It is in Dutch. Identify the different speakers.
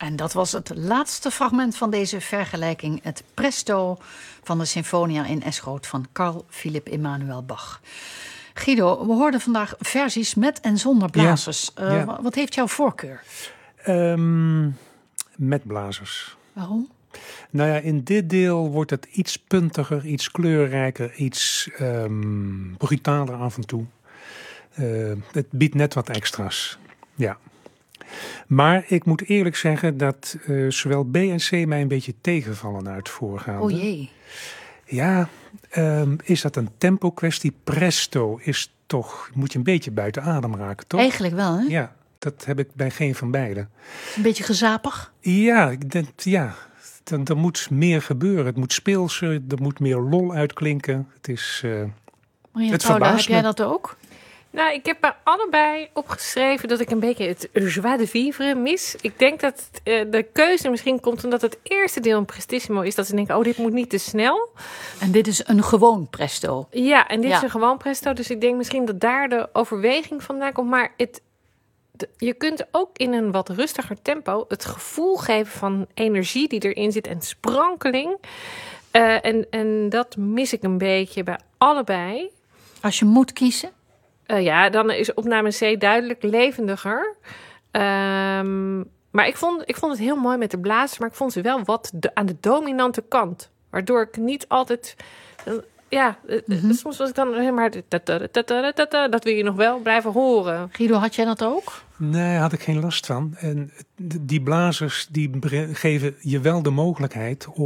Speaker 1: En dat was het laatste fragment van deze vergelijking. Het Presto van de Sinfonia in S-groot van Carl Philipp Emanuel Bach. Guido, we hoorden vandaag versies met en zonder blazers. Wat heeft jouw voorkeur?
Speaker 2: Met blazers.
Speaker 1: Waarom?
Speaker 2: Nou ja, in dit deel wordt het iets puntiger, iets kleurrijker, iets brutaler af en toe. Het biedt net wat extra's. Ja. Maar ik moet eerlijk zeggen dat zowel B en C mij een beetje tegenvallen uit het voorgaande.
Speaker 1: O jee.
Speaker 2: Ja, is dat een tempo kwestie? Presto is toch, moet je een beetje buiten adem raken, toch?
Speaker 1: Eigenlijk wel, hè?
Speaker 2: Ja, dat heb ik bij geen van beiden.
Speaker 1: Een beetje gezapig?
Speaker 2: Ja, ik denk, er moet meer gebeuren. Het moet speelser, er moet meer lol uitklinken. Het is,
Speaker 1: Maria Trouwda, heb jij dat ook?
Speaker 3: Nou, ik heb bij allebei opgeschreven dat ik een beetje het joie de vivre mis. Ik denk dat de keuze misschien komt omdat het eerste deel een prestissimo is. Dat ze denken, dit moet niet te snel.
Speaker 1: En dit is een gewoon presto.
Speaker 3: Ja, en dit is een gewoon presto. Dus ik denk misschien dat daar de overweging vandaan komt. Maar je kunt ook in een wat rustiger tempo het gevoel geven van energie die erin zit en sprankeling. En dat mis ik een beetje bij allebei.
Speaker 1: Als je moet kiezen?
Speaker 3: Dan is opname C duidelijk levendiger. Maar ik vond het heel mooi met de blazers, maar ik vond ze wel wat aan de dominante kant. Waardoor ik niet altijd... soms was ik dan... Maar dat wil je nog wel blijven horen.
Speaker 1: Guido, had jij dat ook?
Speaker 2: Nee, had ik geen last van. En die blazers die geven je wel de mogelijkheid